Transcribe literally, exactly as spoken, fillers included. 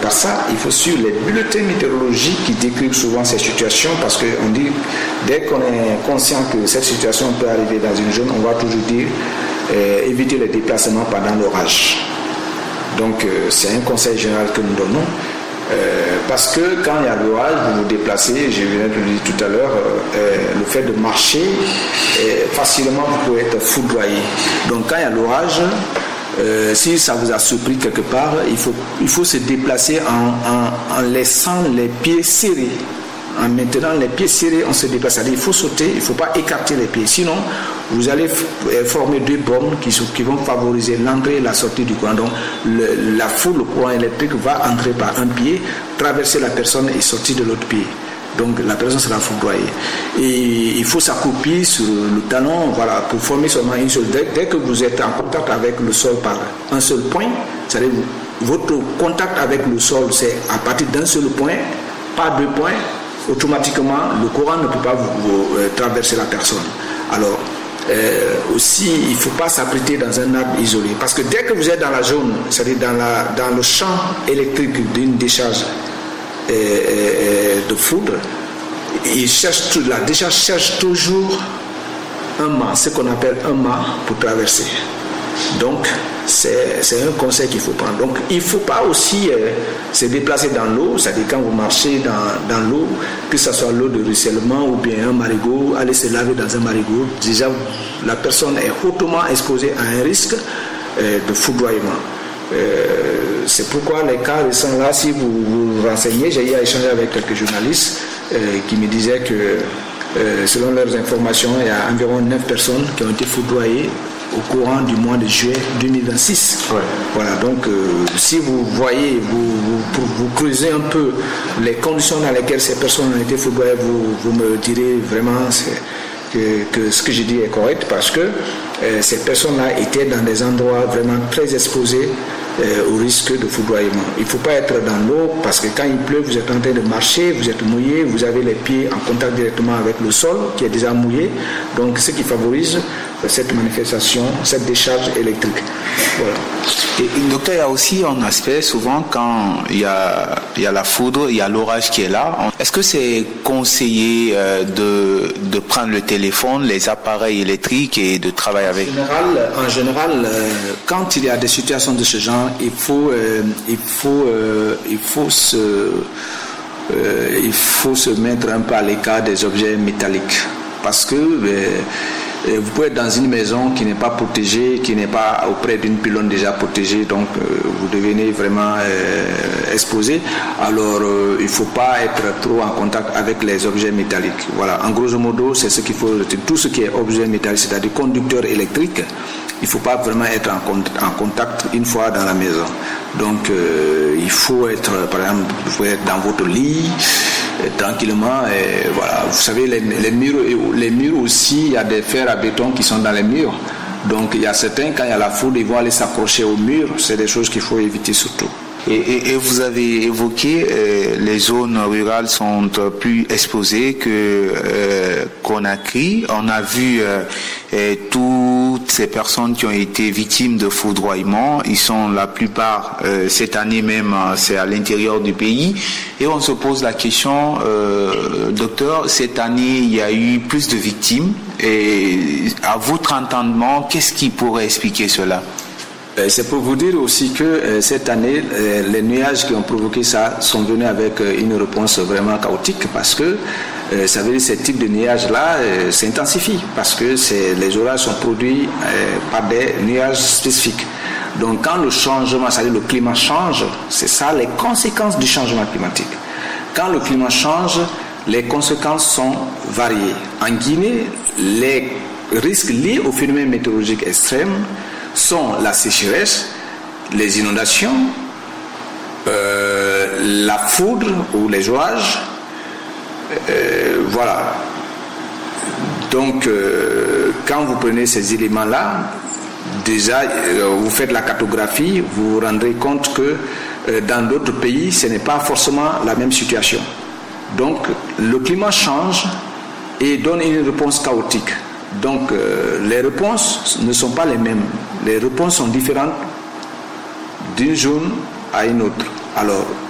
part ça, il faut suivre les bulletins météorologiques qui décrivent souvent ces situations, parce qu'on dit, dès qu'on est conscient que cette situation peut arriver dans une zone, on va toujours dire euh, éviter les déplacements pendant l'orage. Donc euh, c'est un conseil général que nous donnons. Euh, parce que quand il y a l'orage, vous vous déplacez, je viens de le dire tout à l'heure, euh, le fait de marcher, euh, facilement vous pouvez être foudroyé. Donc quand il y a l'orage, euh, si ça vous a surpris quelque part, il faut, il faut se déplacer en, en, en laissant les pieds serrés. En maintenant les pieds serrés, on se déplace. C'est-à-dire, il faut sauter, il ne faut pas écarter les pieds. Sinon, vous allez f- former deux bornes qui, sont, qui vont favoriser l'entrée et la sortie du courant. Donc, le, la foule, le courant électrique va entrer par un pied, traverser la personne et sortir de l'autre pied. Donc, la personne sera foudroyée. Et il faut s'accroupir sur le talon, voilà, pour former seulement une seule. Dès, dès que vous êtes en contact avec le sol par un seul point, c'est-à-dire votre contact avec le sol, c'est à partir d'un seul point, pas deux points. Automatiquement, le courant ne peut pas vous, vous euh, traverser la personne. Alors, euh, aussi, il ne faut pas s'abriter dans un arbre isolé. Parce que dès que vous êtes dans la zone, c'est-à-dire dans, la, dans le champ électrique d'une décharge euh, euh, de foudre, il cherche, la décharge cherche toujours un mât, ce qu'on appelle un mât pour traverser. Donc, c'est, c'est un conseil qu'il faut prendre. Donc, il ne faut pas aussi euh, se déplacer dans l'eau, c'est-à-dire quand vous marchez dans, dans l'eau, que ce soit l'eau de ruissellement ou bien un marigot, aller se laver dans un marigot. Déjà, la personne est hautement exposée à un risque euh, de foudroiement. Euh, c'est pourquoi les cas récents là, si vous vous renseignez, j'ai eu à échanger avec quelques journalistes euh, qui me disaient que, euh, selon leurs informations, il y a environ neuf personnes qui ont été foudroyées au courant du mois de juillet deux mille vingt-six. Ouais. Voilà, donc euh, si vous voyez, vous, vous, vous creusez un peu les conditions dans lesquelles ces personnes ont été foudroyées, vous, vous me direz vraiment que, que ce que je dis est correct, parce que euh, ces personnes-là étaient dans des endroits vraiment très exposés euh, au risque de foudroiement. Il ne faut pas être dans l'eau, parce que quand il pleut, vous êtes en train de marcher, vous êtes mouillé, vous avez les pieds en contact directement avec le sol qui est déjà mouillé, donc ce qui favorise cette manifestation, cette décharge électrique. Voilà. Et, docteur, il y a aussi un aspect, souvent quand il y a, il y a la foudre, il y a l'orage qui est là. Est-ce que c'est conseillé euh, de, de prendre le téléphone, les appareils électriques et de travailler avec? En général, en général euh, quand il y a des situations de ce genre, il faut, euh, il faut, euh, il faut se, euh, il faut se mettre un peu à l'écart des objets métalliques, parce que euh, Et vous pouvez être dans une maison qui n'est pas protégée, qui n'est pas auprès d'une pylône déjà protégée, donc euh, vous devenez vraiment euh, exposé. Alors euh, il ne faut pas être trop en contact avec les objets métalliques. Voilà, en grosso modo, c'est ce qu'il faut retenir. Tout ce qui est objet métallique, c'est-à-dire conducteur électrique, il ne faut pas vraiment être en, con- en contact une fois dans la maison. Donc euh, il faut être, par exemple, vous pouvez être dans votre lit, tranquillement, et voilà. Vous savez, les, les murs, les murs aussi, il y a des fers à béton qui sont dans les murs. Donc il y a certains, quand il y a la foudre, ils vont aller s'accrocher au mur. C'est des choses qu'il faut éviter surtout. Et, et, et vous avez évoqué euh, les zones rurales sont plus exposées que euh, Conakry. On a vu euh, euh, toutes ces personnes qui ont été victimes de foudroiement. Ils sont la plupart euh, cette année même, c'est à l'intérieur du pays. Et on se pose la question, euh, docteur, cette année il y a eu plus de victimes. Et à votre entendement, qu'est-ce qui pourrait expliquer cela? C'est pour vous dire aussi que euh, cette année, euh, les nuages qui ont provoqué ça sont venus avec euh, une réponse vraiment chaotique, parce que euh, ça veut dire que ce type de nuages-là euh, s'intensifie, parce que c'est, les orages sont produits euh, par des nuages spécifiques. Donc quand le changement, c'est-à-dire le climat change, c'est ça les conséquences du changement climatique. Quand le climat change, les conséquences sont variées. En Guinée, les risques liés au phénomène météorologique extrême sont la sécheresse, les inondations, euh, la foudre ou les orages, euh, voilà. Donc, euh, quand vous prenez ces éléments-là, déjà, euh, vous faites la cartographie, vous vous rendrez compte que euh, dans d'autres pays, ce n'est pas forcément la même situation. Donc, le climat change et donne une réponse chaotique. Donc, euh, les réponses ne sont pas les mêmes. Les réponses sont différentes d'une zone à une autre. Alors,